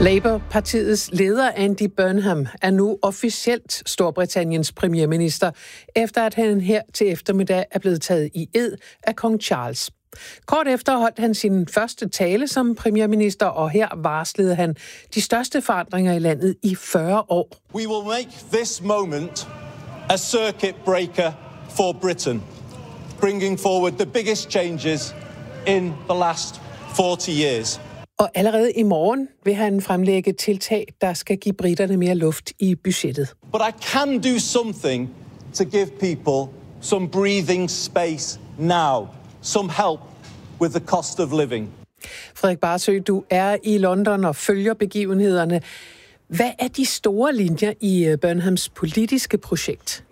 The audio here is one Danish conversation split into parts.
Labour-partiets leder Andy Burnham er nu officielt Storbritanniens premierminister, efter at han her til eftermiddag er blevet taget i ed af kong Charles. Kort efter holdt han sin første tale som premierminister, og her varslede han de største forandringer i landet i 40 år. We will make this moment a circuit breaker for Britain, bringing forward the biggest changes in the last 40 years. Og allerede i morgen vil han fremlægge tiltag, der skal give briterne mere luft i budgettet. But I can do something to give people some breathing space now, some help with the cost of living. Frederik Barsøe, du er i London og følger begivenhederne. Hvad er de store linjer i Burnhams politiske projekt?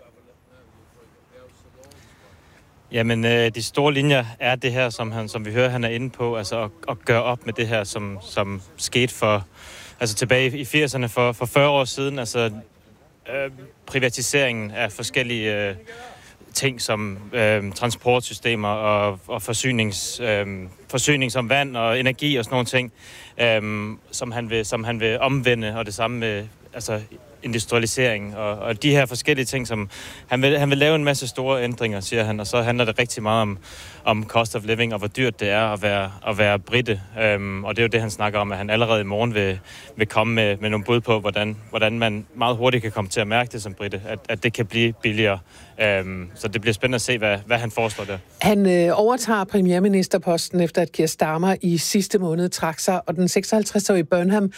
Jamen, de store linjer er det her, som vi hører, han er inde på, altså at gøre op med det her, som skete tilbage i 80'erne for 40 år siden, altså privatiseringen af forskellige ting som transportsystemer og forsyning som vand og energi og sådan nogle ting, som han vil omvende, og det samme med industrialisering og de her forskellige ting, som han vil lave en masse store ændringer, siger han, og så handler det rigtig meget om cost of living og hvor dyrt det er at være brite. Og det er jo det, han snakker om, at han allerede i morgen vil komme med nogle bud på, hvordan man meget hurtigt kan komme til at mærke det som brite, at det kan blive billigere. Så det bliver spændende at se, hvad han foreslår der. Han overtager premierministerposten efter at Keir Starmer i sidste måned trak sig, og den 56-årige Burnham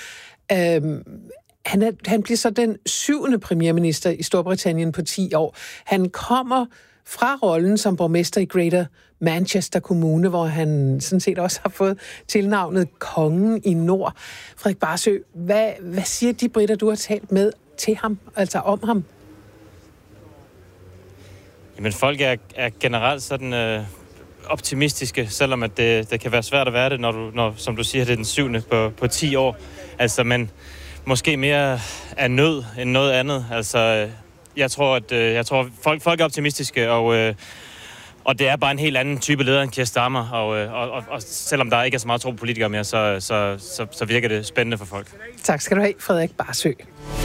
han bliver så den 7. premierminister i Storbritannien på 10 år. Han kommer fra rollen som borgmester i Greater Manchester Kommune, hvor han sådan set også har fået tilnavnet Kongen i Nord. Frederik Barsøe, hvad siger de briter, du har talt med til ham, altså om ham? Jamen, folk er generelt sådan optimistiske, selvom at det kan være svært at være det, når som du siger, det er den 7. på 10 år. Altså, men måske mere af nød end noget andet. Altså, jeg tror folk er optimistiske, og det er bare en helt anden type leder end Keir Starmer, og selvom der ikke er så meget tro på politikere mere, så virker det spændende for folk. Tak skal du have, Frederik Barsøe.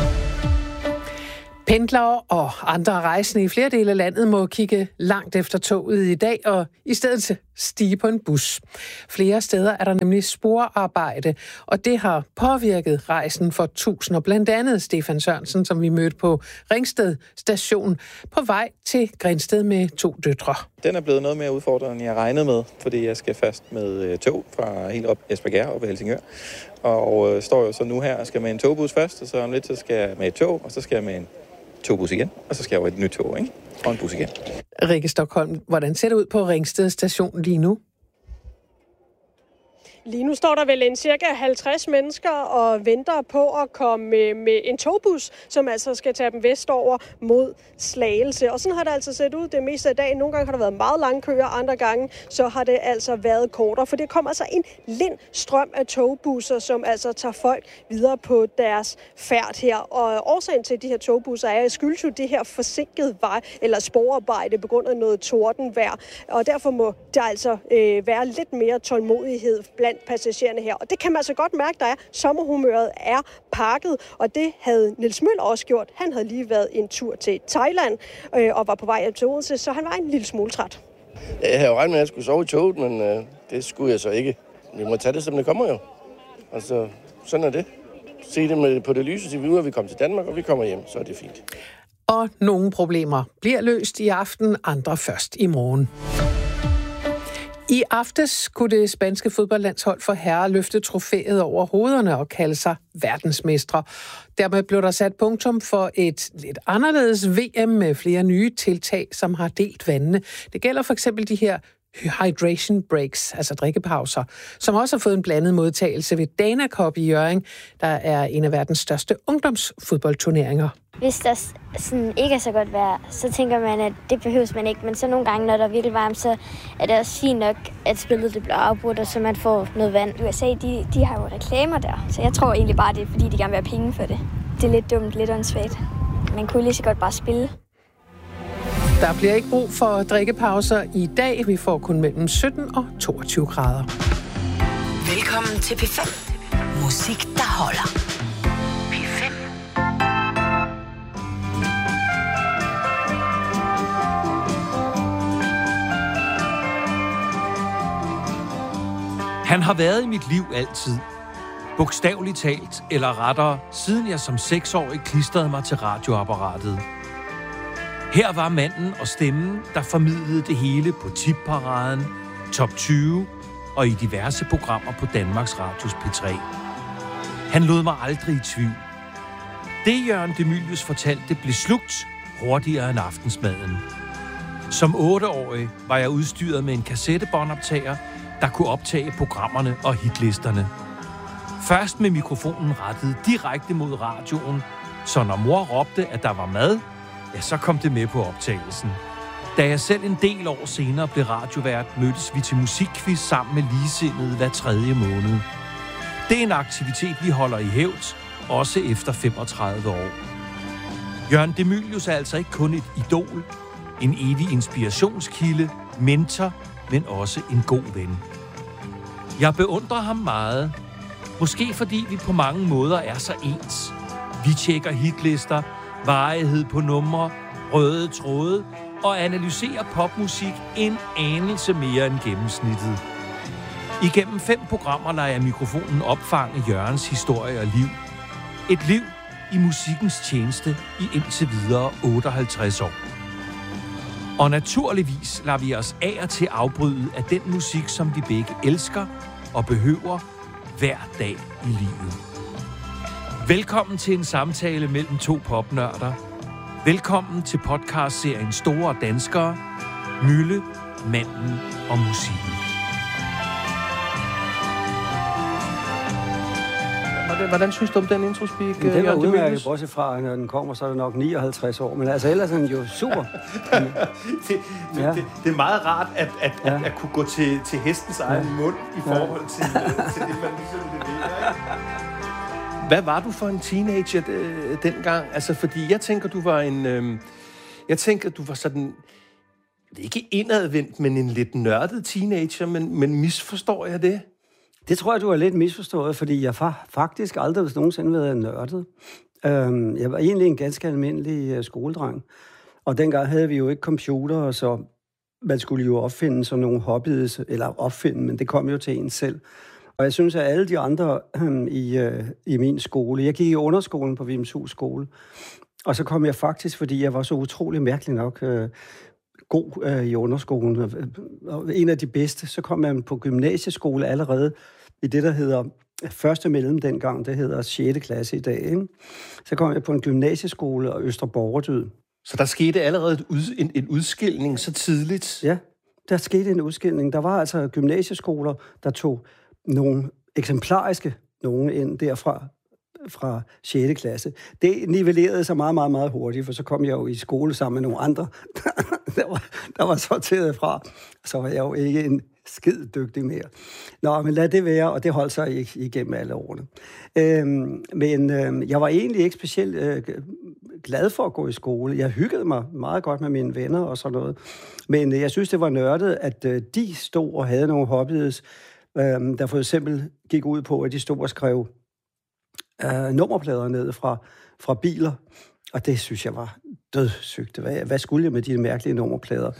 Pendlere og andre rejsende i flere dele af landet må kigge langt efter toget i dag og i stedet stige på en bus. Flere steder er der nemlig sporarbejde, og det har påvirket rejsen for tusinder. Blandt andet Stefan Sørensen, som vi mødte på Ringsted station, på vej til Grindsted med 2 døtre. Den er blevet noget mere udfordrende, end jeg regnede med, fordi jeg skal fast med tog fra helt op Espergærde op ved Helsingør. Og står jo så nu her og skal med en togbus først, og så om lidt så skal jeg med et tog, og så skal jeg med en togbus igen, og så skal jeg over et nyt tog, ikke? Og en bus igen. Rikke Stockholm, hvordan ser det ud på Ringsted station lige nu? Lige nu står der vel en cirka 50 mennesker og venter på at komme med en togbus, som altså skal tage dem vestover mod Slagelse. Og sådan har det altså set ud det meste af dagen. Nogle gange har der været meget lange køer, andre gange så har det altså været kortere. For det kommer altså en lind strøm af togbusser, som altså tager folk videre på deres færd her. Og årsagen til de her togbusser er, at skyldes jo det her forsinket vej eller sporarbejde på grund af noget tordenvejr. Og derfor må der altså være lidt mere tålmodighed blandt passagererne her. Og det kan man altså godt mærke, der er. Sommerhumøret er pakket, og det havde Niels Møller også gjort. Han havde lige været en tur til Thailand og var på vej hjem til Odense, så han var en lille smule træt. Jeg havde jo regnet med, at jeg skulle sove i toget, men det skulle jeg så ikke. Vi må tage det, som det kommer jo. Altså, sådan er det. Se det på det lyse, til vi er, vi kommer til Danmark, og vi kommer hjem, så er det fint. Og nogle problemer bliver løst i aften, andre først i morgen. I aftes kunne det spanske fodboldlandshold for herrer løfte trofæet over hovederne og kalde sig verdensmestre. Dermed blev der sat punktum for et lidt anderledes VM med flere nye tiltag, som har delt vandene. Det gælder for eksempel de her hydration breaks, altså drikkepauser, som også har fået en blandet modtagelse ved Dana Cup i Hjørring, der er en af verdens største ungdomsfodboldturneringer. Hvis der sådan ikke er så godt vejr, så tænker man, at det behøves man ikke. Men så nogle gange, når der er virkelig varmt, så er det også fint nok, at spillet det bliver afbrudt, og så man får noget vand. USA, de har jo reklamer der, så jeg tror egentlig bare, det er, fordi de gerne vil have penge for det. Det er lidt dumt, lidt åndssvagt. Man kunne lige så godt bare spille. Der bliver ikke brug for drikkepauser i dag. Vi får kun mellem 17 og 22 grader. Velkommen til P5. Musik, der holder. P5. Han har været i mit liv altid. Bogstaveligt talt, eller rettere, siden jeg som 6-årig klistrede mig til radioapparatet. Her var manden og stemmen, der formidlede det hele på Tipparaden, Top 20 og i diverse programmer på Danmarks Radios P3. Han lod mig aldrig i tvivl. Det Jørgen de Mylius fortalte blev slugt hurtigere end aftensmaden. Som 8-årig var jeg udstyret med en kassettebåndoptager, der kunne optage programmerne og hitlisterne. Først med mikrofonen rettet direkte mod radioen, så når mor råbte, at der var mad, ja, så kom det med på optagelsen. Da jeg selv en del år senere blev radiovært, mødtes vi til musikquiz sammen med ligesindede hver 3. måned. Det er en aktivitet, vi holder i hævd, også efter 35 år. Jørgen de Mylius er altså ikke kun et idol, en evig inspirationskilde, mentor, men også en god ven. Jeg beundrer ham meget, måske fordi vi på mange måder er så ens. Vi tjekker hitlister, varighed på numre, røde tråde og analyserer popmusik en anelse mere end gennemsnittet. Igennem 5 programmer lader jeg mikrofonen opfange Jørgens historie og liv. Et liv i musikkens tjeneste i indtil videre 58 år. Og naturligvis lader vi os af og til afbryde af den musik, som vi begge elsker og behøver hver dag i livet. Velkommen til en samtale mellem 2 popnørder. Velkommen til podcastserien Store Danskere, Mylle, Manden og Musikken. Hvordan synes du om den introspeak? Den var udmærket, bortset fra, når den kommer, så er det nok 59 år. Men altså, ellers er den jo super. Det er meget rart at kunne gå til hestens egen mund i forhold til det, man ligesom leverer. Hvad var du for en teenager dengang? Altså, fordi jeg tænker, du var sådan... Ikke indadvendt, men en lidt nørdet teenager, men misforstår jeg det? Det tror jeg, du har lidt misforstået, fordi jeg faktisk aldrig nogensinde været nørdet. Jeg var egentlig en ganske almindelig skoledreng. Og dengang havde vi jo ikke computer, så man skulle jo opfinde sådan nogle hobbies, eller opfinde, men det kom jo til en selv. Og jeg synes, at alle de andre i min skole, jeg gik i underskolen på Vimshus skole, og så kom jeg faktisk, fordi jeg var så utrolig mærkelig nok god i underskolen, og en af de bedste, så kom man på gymnasieskole allerede i det, der hedder første mellem dengang, det hedder 6. klasse i dag. Ikke? Så kom jeg på en gymnasieskole og Østre Borgerdyd. Så der skete allerede en udskilning så tidligt? Ja, der skete en udskilning. Der var altså gymnasieskoler, der tog nogle eksemplariske nogen ind derfra, fra 6. klasse. Det nivellerede sig meget, meget, meget hurtigt, for så kom jeg jo i skole sammen med nogle andre, der var sorteret fra. Så var jeg jo ikke en skid dygtig mere. Nå, men lad det være, og det holdt sig ikke igennem alle årene. Men jeg var egentlig ikke specielt glad for at gå i skole. Jeg hyggede mig meget godt med mine venner og sådan noget. Men jeg synes, det var nørdet, at de stod og havde nogle hobbies, der for eksempel gik ud på, at de stod og skrev nummerplader ned fra biler. Og det synes jeg var dødssygt. Hvad skulle jeg med de mærkelige nummerplader?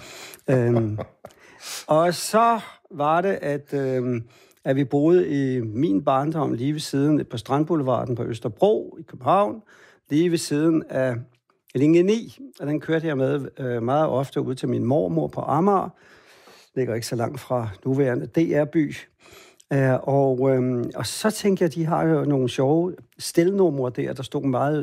Og så var det, at vi boede i min barndom lige ved siden på Strandboulevarden på Østerbro i København, lige ved siden af linje 9, og den kørte jeg med meget ofte ud til min mormor på Amager. Ligger ikke så langt fra nuværende DR-by. Og så tænkte jeg, de har jo nogle sjove stelnumre der stod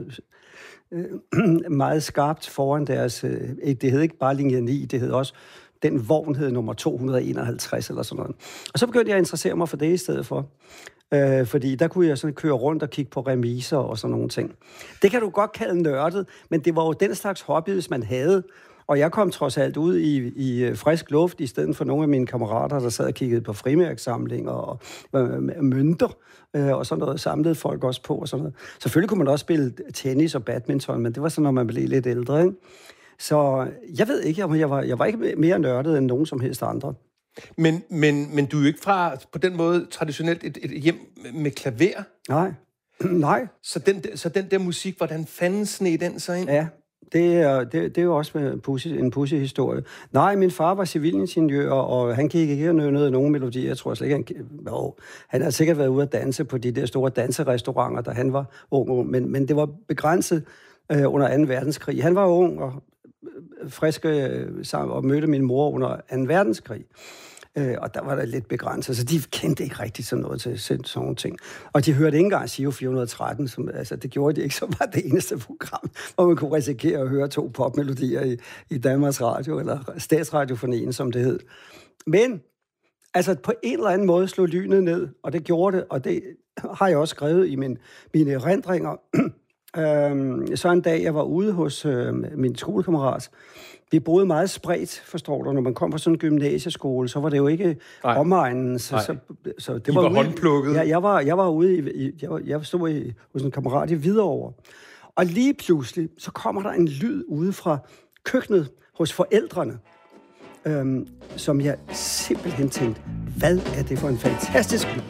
meget skarpt foran deres... Det hed ikke bare linje 9, det hed også... Den vogn hed nummer 251 eller sådan noget. Og så begyndte jeg at interessere mig for det i stedet for. Fordi der kunne jeg sådan køre rundt og kigge på remiser og sådan nogle ting. Det kan du godt kalde nørdet, men det var jo den slags hobbies, man havde. Og jeg kom trods alt ud i frisk luft, i stedet for nogle af mine kammerater, der sad og kiggede på frimærksamlinger og mønter og sådan noget, samlede folk også på og sådan noget. Selvfølgelig kunne man også spille tennis og badminton, men det var så, når man blev lidt ældre, ikke? Så jeg ved ikke, jeg var ikke mere nørdet end nogen som helst andre. Men du er jo ikke fra, på den måde, traditionelt et hjem med klaver. Nej. Så den der musik, hvordan fanden sneg den så ind? Ja, det er jo også en pudsig historie. Nej, min far var civilingeniør, og han gik ikke noget nogen melodier. Jeg tror slet ikke, han har sikkert været ude at danse på de der store danserestauranter, da han var ung. Men det var begrænset under 2. verdenskrig. Han var ung og frisk og mødte min mor under 2. verdenskrig. Og der var der lidt begrænset, så de kendte ikke rigtig sådan noget til sådan nogle ting. Og de hørte ikke engang Giro 413, det gjorde de ikke, som var det eneste program, hvor man kunne risikere at høre 2 popmelodier i Danmarks Radio, eller Statsradiofonien, som det hed. Men på en eller anden måde slog lynet ned, og det gjorde det, og det har jeg også skrevet i mine erindringer. Så en dag, jeg var ude hos min skolekammerat. Vi boede meget spredt, forstår du. Når man kom fra sådan en gymnasieskole, så var det jo ikke omegnen. Så det var håndplukket. Ja, jeg var ude jeg stod hos en kammerat i Hvidovre. Og lige pludselig, så kommer der en lyd ude fra køkkenet hos forældrene, som jeg simpelthen tænkte, hvad er det for en fantastisk lyd?